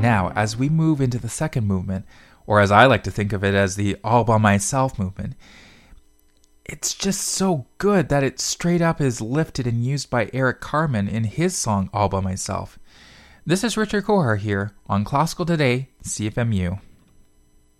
Now, as we move into the second movement, or as I like to think of it as the all by myself movement, it's just so good that it straight up is lifted and used by Eric Carmen in his song All By Myself. This is Richard Kohar here on Classical Today, CFMU.